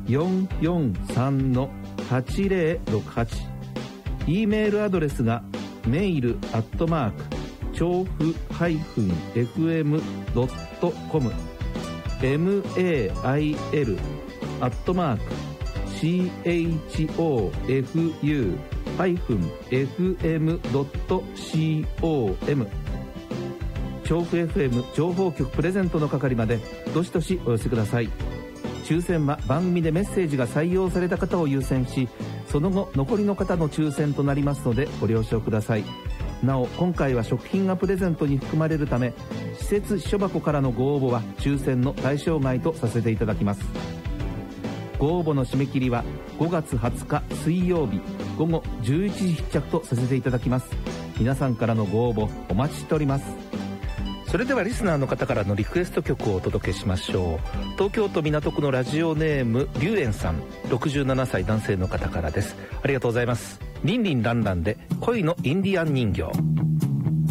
443-8068。 E メールアドレスがメイルアットマーク調布 -fm.com、 mail アットマーク chofu-fm.com、 調布 FM 情報局プレゼントの係までどしどしお寄せください。抽選は番組でメッセージが採用された方を優先し、その後残りの方の抽選となりますのでご了承ください。なお今回は食品がプレゼントに含まれるため、施設秘書箱からのご応募は抽選の対象外とさせていただきます。ご応募の締め切りは5月20日水曜日午後11時必着とさせていただきます。皆さんからのご応募お待ちしております。それではリスナーの方からのリクエスト曲をお届けしましょう。東京都港区のラジオネーム龍炎さん、67歳男性の方からです。ありがとうございます。リンリンランランで恋のインディアン人形。